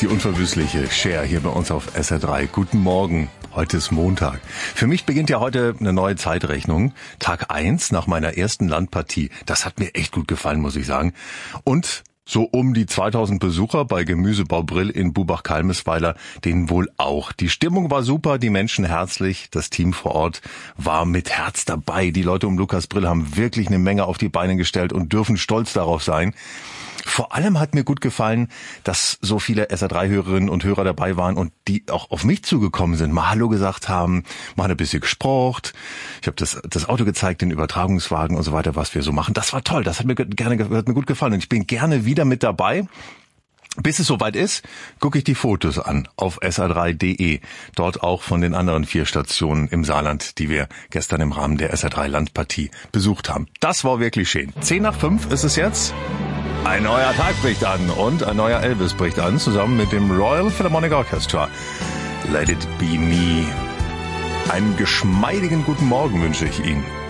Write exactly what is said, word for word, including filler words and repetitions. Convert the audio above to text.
die unverwüstliche Cher hier bei uns auf S R drei. Guten Morgen. Heute ist Montag. Für mich beginnt ja heute eine neue Zeitrechnung. Tag eins nach meiner ersten Landpartie. Das hat mir echt gut gefallen, muss ich sagen. Und so um die zweitausend Besucher bei Gemüsebau Brill in Bubach-Kalmesweiler, denen wohl auch. Die Stimmung war super, die Menschen herzlich, das Team vor Ort war mit Herz dabei. Die Leute um Lukas Brill haben wirklich eine Menge auf die Beine gestellt und dürfen stolz darauf sein. Vor allem hat mir gut gefallen, dass so viele S R drei Hörerinnen und Hörer dabei waren und die auch auf mich zugekommen sind, mal Hallo gesagt haben, mal ein bisschen gesprochen. Ich habe das, das Auto gezeigt, den Übertragungswagen und so weiter, was wir so machen. Das war toll, das hat mir gerne, hat mir gut gefallen und ich bin gerne wieder mit dabei. Bis es soweit ist, gucke ich die Fotos an auf S R drei Punkt de. Dort auch von den anderen vier Stationen im Saarland, die wir gestern im Rahmen der S R drei Landpartie besucht haben. Das war wirklich schön. Zehn nach fünf ist es jetzt. Ein neuer Tag bricht an und ein neuer Elvis bricht an, zusammen mit dem Royal Philharmonic Orchestra. Let it be me. Einen geschmeidigen guten Morgen wünsche ich Ihnen.